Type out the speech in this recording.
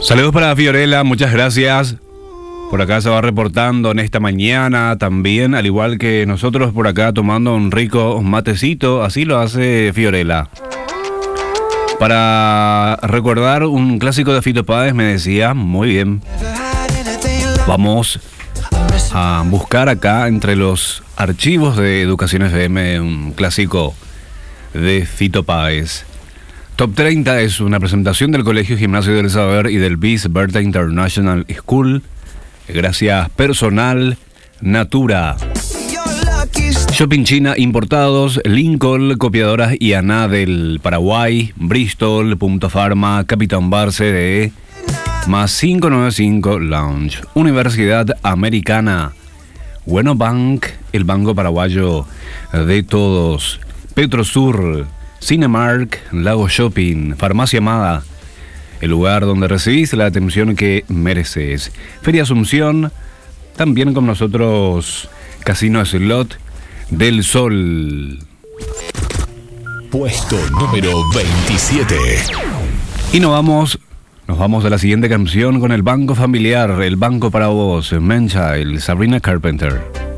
Saludos para Fiorella, muchas gracias. Por acá se va reportando en esta mañana también, al igual que nosotros por acá tomando un rico matecito, así lo hace Fiorella. Para recordar un clásico de Fito Páez, me decía, muy bien. Vamos a buscar acá entre los archivos de Educación FM un clásico de Fito Páez. Top 30 es una presentación del Colegio Gimnasio del Saber y del BIS Berta International School. Gracias personal Natura. Shopping China Importados, Lincoln, Copiadoras IANA del Paraguay, Bristol, Punto Pharma, Capitán Bar CDE, más 595 Lounge, Universidad Americana, Bueno Bank, el banco paraguayo de todos, Petrosur, Cinemark, Lago Shopping, Farmacia Amada, el lugar donde recibís la atención que mereces. Feria Asunción, también con nosotros Casino Slot del Sol. Puesto número 27. Y nos vamos a la siguiente canción con el Banco Familiar, el banco para vos, Manchild, Sabrina Carpenter.